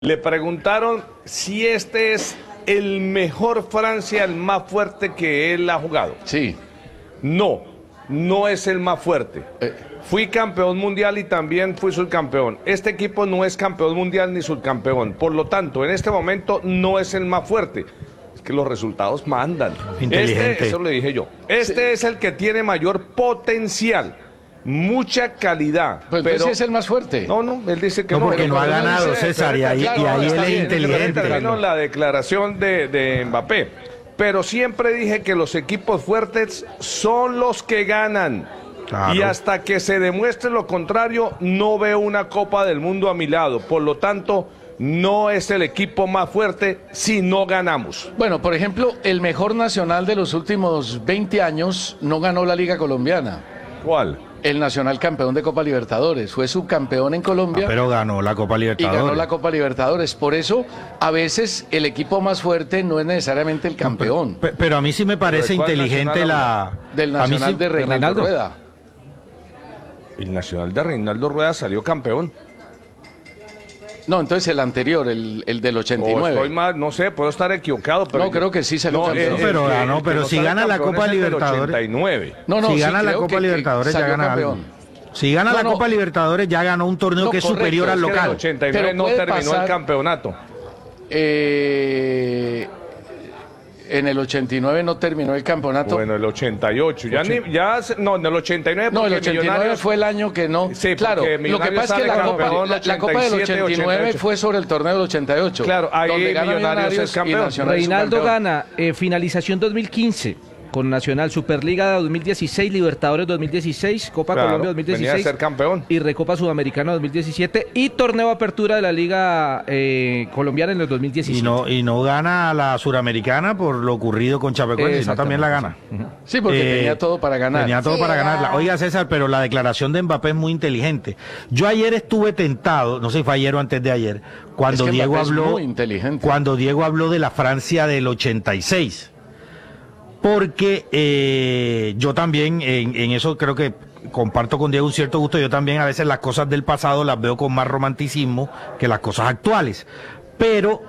Le preguntaron si este es el mejor Francia, el más fuerte que él ha jugado. Sí. No, no es el más fuerte. Fui campeón mundial y también fui subcampeón. Este equipo no es campeón mundial ni subcampeón. Por lo tanto, en este momento no es el más fuerte. Es que los resultados mandan. Inteligente. Eso lo dije yo. Este es el que tiene mayor potencial. Mucha calidad. Pues pero sí es el más fuerte. No, él dice que No, no. porque pero no ha yo ganado, dice, César, y ahí claro, él está es bien, inteligente. termino la declaración de Mbappé. Pero siempre dije que los equipos fuertes son los que ganan. Claro. Y hasta que se demuestre lo contrario, no veo una Copa del Mundo a mi lado. Por lo tanto, no es el equipo más fuerte si no ganamos. Bueno, por ejemplo, el mejor nacional de los últimos 20 años no ganó la Liga Colombiana. ¿Cuál? El Nacional campeón de Copa Libertadores. Fue subcampeón en Colombia. Pero ganó la Copa Y Libertadores. ganó la Copa Libertadores. Por eso, a veces, el equipo más fuerte no es necesariamente el campeón. Pero a mí sí me parece ¿Pero de cuál inteligente nacional Del a mí Nacional sí- de Reinaldo Rueda. El Nacional de Reinaldo Rueda salió campeón. No, entonces el anterior, el del O 89. estoy mal, no sé, puedo estar equivocado. Pero No, creo que sí salió campeón. Pero ganó, pero no si sale gana la campeón Copa es el del Libertadores. 89. No, si sí, gana la creo Copa que Libertadores ya salió gana algo. campeón. Si gana la No, Copa Libertadores ya ganó un torneo No, que es correcto, superior al Es que en el local. 89 Pero no puede terminó pasar- el campeonato. En el 89 no terminó el campeonato. Bueno, el 88. No, en el 89. No, el porque 89 Millonarios- fue el año que no. Sí, claro, porque lo que Millonarios pasa es que sale la Copa campeón del 87, 89 fue sobre el torneo del 88. Claro, ahí donde gana Millonarios es y campeón. Nacional es Reinaldo subcampeón. gana finalización 2015 con Nacional, Superliga 2016, Libertadores 2016, Copa Claro, Colombia venía 2016 a ser campeón. y Recopa Sudamericana 2017 y Torneo Apertura de la Liga Colombiana en el 2017. Y no gana la Suramericana por lo ocurrido con Chapecoense, sino también la gana. Sí, porque tenía todo para ganar. Tenía todo Sí, para era- ganarla. Oiga, César, pero la declaración de Mbappé es muy inteligente. Yo ayer estuve tentado, no sé si fue ayer o antes de ayer, cuando Es que Diego Mbappé es habló, muy inteligente. cuando Diego habló de la Francia del 86. Porque yo también, en eso creo que comparto con Diego un cierto gusto, yo también a veces las cosas del pasado las veo con más romanticismo que las cosas actuales. Pero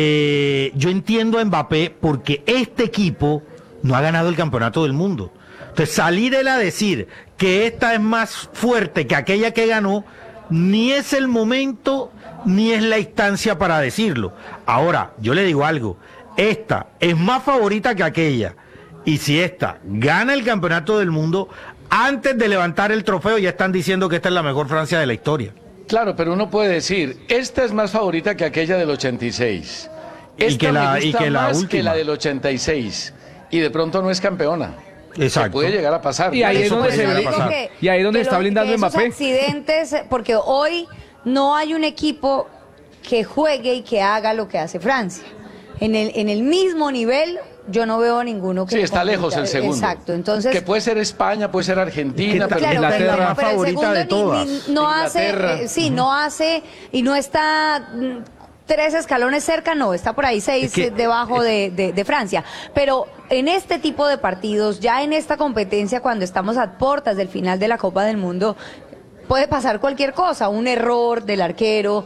yo entiendo a Mbappé porque este equipo no ha ganado el campeonato del mundo. Entonces salir él a decir que esta es más fuerte que aquella que ganó, ni es el momento ni es la instancia para decirlo. Ahora, yo le digo algo, esta es más favorita que aquella. Y si esta gana el campeonato del mundo, antes de levantar el trofeo ya están diciendo que esta es la mejor Francia de la historia. Claro, pero uno puede decir, esta es más favorita que aquella del 86. Esta que la- me gusta y que la más que última. la del 86. Y de pronto no es campeona. Exacto. Se puede llegar a pasar. Y ahí es Eso donde puede se llegar a brinda- pasar. y ahí es donde está blindando esos Mbappé. accidentes, porque hoy no hay un equipo que juegue y que haga lo que hace Francia. En el mismo nivel, yo no veo ninguno que Sí, le está compita. lejos el segundo. Exacto, entonces... Que puede ser España, puede ser Argentina, Que pero Claro, Inglaterra pero, más pero el favorita de segundo todas. no hace, Inglaterra. sí, no hace y no está 3 escalones cerca, no, está por ahí 6 Es que- debajo de Francia. Pero en este tipo de partidos, ya en esta competencia, cuando estamos a puertas del final de la Copa del Mundo, puede pasar cualquier cosa, un error del arquero,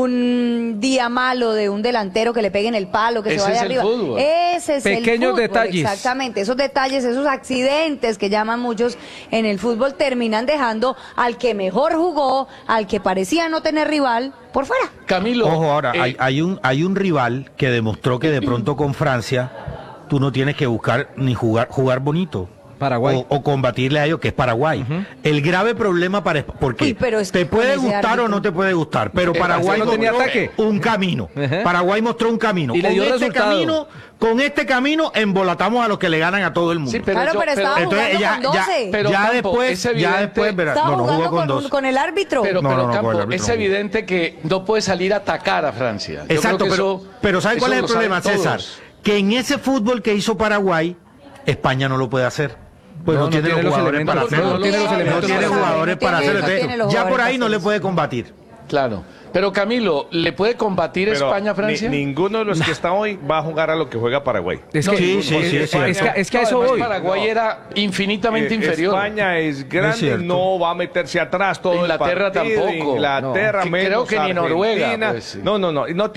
un día malo de un delantero que le pegue en el palo, que Ese se vaya es el arriba. fútbol. Ese es el Pequeños fútbol, detalles. exactamente. Esos detalles, esos accidentes que llaman muchos en el fútbol terminan dejando al que mejor jugó, al que parecía no tener rival, por fuera. Camilo. Ojo, ahora, hay un rival que demostró que de pronto con Francia tú no tienes que buscar ni jugar bonito. Paraguay. O combatirle a ellos, que es Paraguay. El grave problema porque Uy, pero es te que puede con ese gustar o árbitro. no te puede gustar, pero Paraguay no tenía mostró ataque. un camino. Ajá. Paraguay mostró un camino. Y le dio resultado. Con este camino embolatamos a los que le ganan a todo el mundo. Sí, pero Claro, yo- pero estaba Entonces, jugando ya, con 12. Pero, ya Campo, después, es evidente- verás. Estaba No, no jugó jugando con con, 2. con el árbitro. Pero, No, pero no, no, Campo, con el árbitro es no. evidente que no puede salir a atacar a Francia. Yo Exacto, creo que pero ¿sabe eso cuál es el lo saben problema, César? todos. Que en ese fútbol que hizo Paraguay, España no lo puede hacer. Pues no, tiene los jugadores para elementos, hacerlo. no tiene los elementos No tiene para hacerlo. jugadores para hacerlo. No tiene Entonces, los ya por jugadores ahí no para le hacerlo. puede combatir. Claro. Pero Camilo, ¿le puede combatir Pero España a Francia? ninguno de los que está hoy va a jugar a lo que juega Paraguay. Es que, Sí, sí, sí, es, sí, es que a eso Además, voy. Paraguay era infinitamente inferior. España es grande, cierto. no va a meterse atrás todo Inglaterra el partido. tampoco. Inglaterra No. menos Creo que ni Noruega, Argentina. pues, sí. No